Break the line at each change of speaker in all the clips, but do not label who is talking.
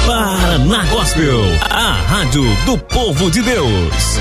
Paraná Gospel, a rádio do povo de Deus.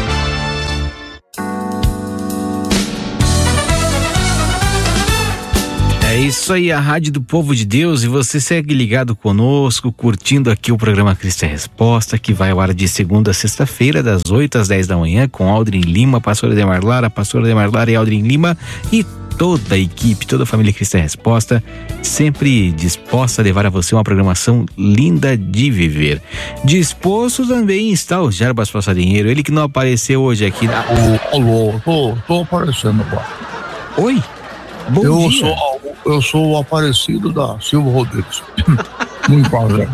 É isso aí, a rádio do povo de Deus, e você segue ligado conosco, curtindo aqui o programa Cristo é Resposta, que vai ao ar de segunda a sexta-feira, das 8 às 10 da manhã, com Aldrin Lima, pastora Ademar Lara e Aldrin Lima, e toda a equipe, toda a família Cristo é Resposta, sempre disposta a levar a você uma programação linda de viver. Disposto também está o Jarbas Passarinheiro, ele que não apareceu hoje aqui.
Alô, tô aparecendo agora.
Oi? Bom dia.
Eu sou o Aparecido da Silva Rodrigues. Muito prazer.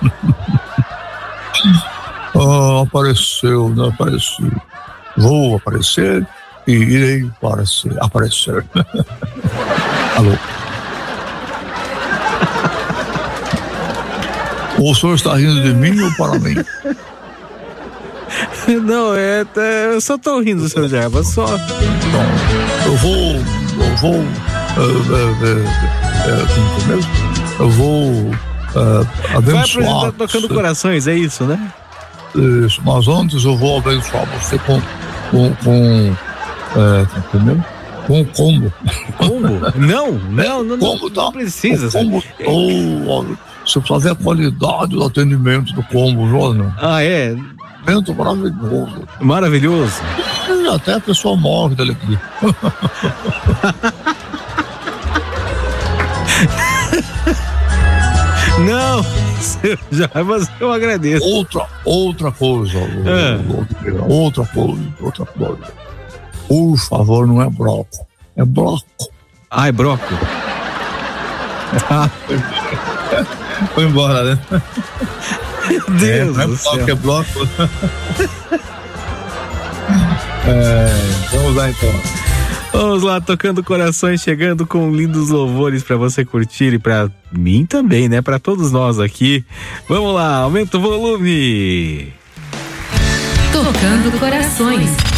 Apareceu, né? Apareci. Vou aparecer e irei aparecer. Alô? O senhor está rindo de mim ou para mim?
Não, eu só tô rindo do seu Jarbas, só.
Então, eu vou abençoar.
Vai apresentar Tocando Corações, é isso, né?
Isso, mas antes eu vou abençoar você com o combo.
Combo? Não,
combo, tá?
Não precisa.
Combo, você precisa ver a qualidade do atendimento do combo, Jônio.
Ah, é?
Atendimento maravilhoso.
Maravilhoso?
E até a pessoa morre da alegria.
Não, mas eu agradeço.
Outra coisa. Outra coisa. Por favor, não é broco. É bloco.
Ah, é broco. Tá.
Foi embora, né?
Deus
não é
do
bloco,
céu.
é bloco. Vamos lá então.
Vamos lá, Tocando Corações, chegando com lindos louvores para você curtir e para mim também, né? Para todos nós aqui. Vamos lá, aumenta o volume.
Tocando Corações.